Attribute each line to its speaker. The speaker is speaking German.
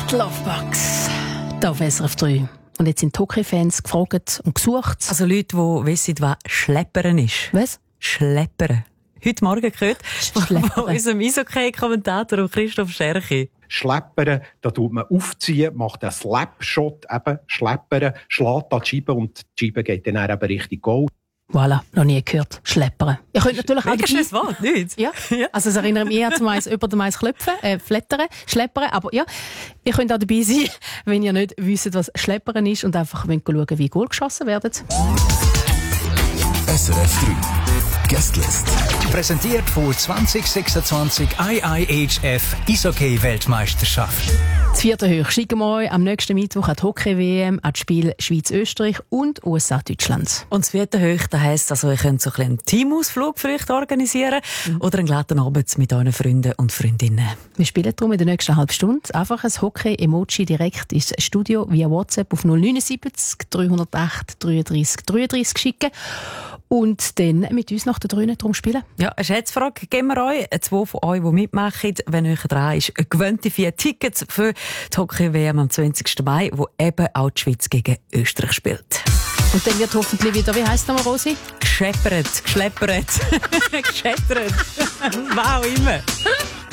Speaker 1: Die Lovebox. Hier auf SRF 3. Und jetzt sind die Hockey-Fans gefragt und gesucht.
Speaker 2: Also Leute, die wissen, was Schleppern ist.
Speaker 1: Was?
Speaker 2: Schleppern. Heute Morgen gehört von unserem Eishockey-Kommentator Christoph Scherchi.
Speaker 3: Schleppern, da tut man aufziehen, macht einen Slapshot, eben Schleppern, schlägt an die Scheibe und die Scheibe geht dann eben Richtung Goal.
Speaker 1: Voilà, noch nie gehört. Schleppern. Ihr könnt natürlich auch
Speaker 2: schönes Wort, nicht?
Speaker 1: Ja. Also es erinnert mich eher zum Eis über dem Eis klopfen, flattern, schleppern. Aber ja, ihr könnt auch dabei sein, wenn ihr nicht wisst, was Schleppern ist und einfach schauen, wie Goal geschossen werden.
Speaker 4: SRF 3 Guestlist. Präsentiert von 2026 IIHF Eishockey-Weltmeisterschaft.
Speaker 1: Das 4. Hoch schicken wir euch am nächsten Mittwoch an die Hockey-WM, an das Spiel Schweiz-Österreich und USA-Deutschland.
Speaker 2: Und das 4. Hoch, das heisst, also, ihr könnt so einen Teamausflug vielleicht organisieren oder einen glatten Abend mit euren Freunden und Freundinnen.
Speaker 1: Wir spielen darum in der nächsten halben Stunde einfach ein Hockey-Emoji direkt ins Studio via WhatsApp auf 079 308 33 33 schicken und dann mit uns nach der Dröhne drum spielen.
Speaker 2: Ja, eine Schätzfrage geben wir euch. 2 von euch, die mitmachen, wenn euch dran ist, gewöhnt 4 Tickets für die Hockey-WM am 20. Mai, wo eben auch die Schweiz gegen Österreich spielt.
Speaker 1: Und dann wird hoffentlich wieder, wie heisst nochmal, Rosi?
Speaker 2: Geschleppert, geschleppert, gescheppert. Was auch immer.